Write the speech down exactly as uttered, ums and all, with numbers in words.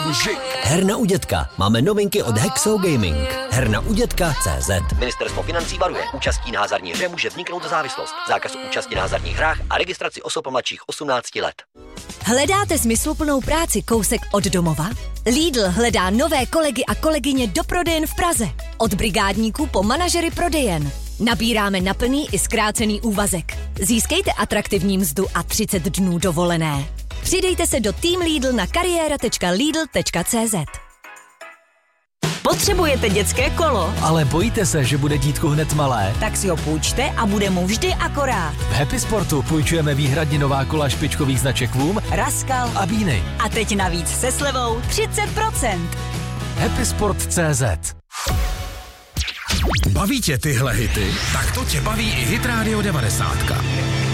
mužik. Herna u dětka. Máme novinky od Hexo Gaming. Herna u dětka tečka cé zet. Ministerstvo financí varuje. Účastí na hazardní hře může vzniknout závislost. Zákaz účasti na hazardních hrách a registraci osob mladších osmnácti let. Hledáte smysluplnou práci kousek od domova? Lidl hledá nové kolegy a kolegyně do prodejen v Praze. Od brigádníků po manažery prodejen. Nabíráme na plný i zkrácený úvazek. Získejte atraktivní mzdu a třicet dnů dovolené. Přidejte se do Team Lidl na kariéra tečka lidl tečka cé zet. Potřebujete dětské kolo? Ale bojíte se, že bude dítku hned malé? Tak si ho půjčte a bude mu vždy akorát. V Happy Sportu půjčujeme výhradně nová kola špičkových značek Voom, Raskal a Bíny. A teď navíc se slevou třicet procent. Happy Sport tečka cé zet. Baví tě tyhle hity? Tak to tě baví i Hit Radio devadesát.